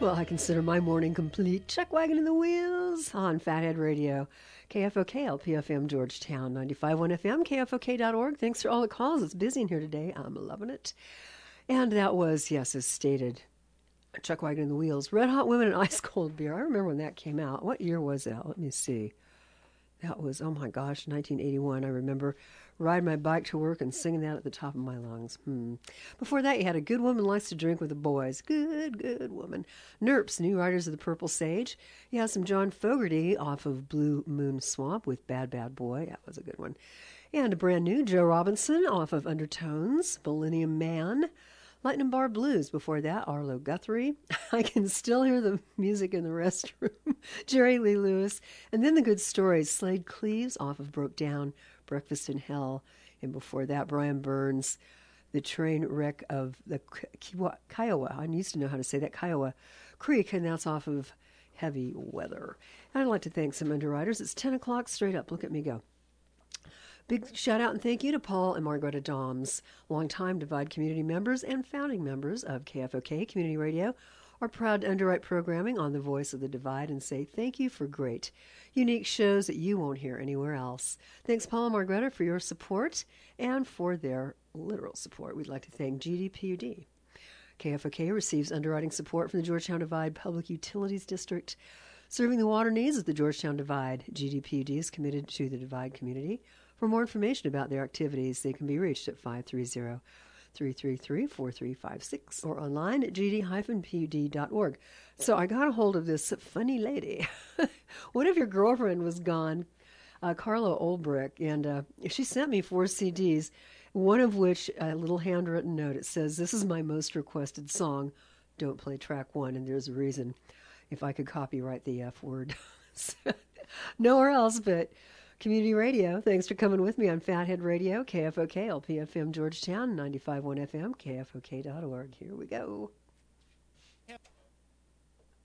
Well, I consider my morning complete. Chuck Wagon in the Wheels on Fathead Radio. KFOK, LPFM, Georgetown, 95.1 FM, KFOK.org. Thanks for all the calls. It's busy in here today. I'm loving it. And that was, yes, as stated, Chuck Wagon in the Wheels. Red Hot Women and Ice Cold Beer. I remember when that came out. What year was that? Let me see. That was, oh my gosh, 1981. I remember riding my bike to work and singing that at the top of my lungs. Before that, you had A Good Woman Likes to Drink with the Boys. Good, good woman. Nerps, New Riders of the Purple Sage. You had some John Fogerty off of Blue Moon Swamp with Bad Bad Boy. That was a good one. And a brand new Joe Robinson off of Undertones, Millennium Man. Lightning Bar Blues. Before that, Arlo Guthrie. I can still hear the music in the restroom. Jerry Lee Lewis. And then the good stories. Slade Cleaves off of Broke Down, Breakfast in Hell. And before that, Brian Burns, The Train Wreck of the Kiowa. I used to know how to say that, Kiowa Creek, and that's off of Heavy Weather. And I'd like to thank some underwriters. It's 10 o'clock straight up. Look at me go. Big shout out and thank you to Paul and Margareta Doms, longtime Divide community members and founding members of KFOK Community Radio, are proud to underwrite programming on the Voice of the Divide and say thank you for great, unique shows that you won't hear anywhere else. Thanks, Paul and Margareta, for your support and for their literal support. We'd like to thank GDPUD. KFOK receives underwriting support from the Georgetown Divide Public Utilities District. Serving the water needs of the Georgetown Divide, GDPUD is committed to the Divide community. For more information about their activities, they can be reached at 530-333-4356 or online at gd-pud.org. So I got a hold of this funny lady. What if your girlfriend was gone? Carla Olbrich, and she sent me 4 CDs, one of which a little handwritten note. It says, "This is my most requested song. Don't play track 1," and there's a reason. If I could copyright the F word. Nowhere else but Community Radio. Thanks for coming with me on Fathead Radio, KFOK, LPFM Georgetown, 95.1 FM, KFOK.org. Here we go.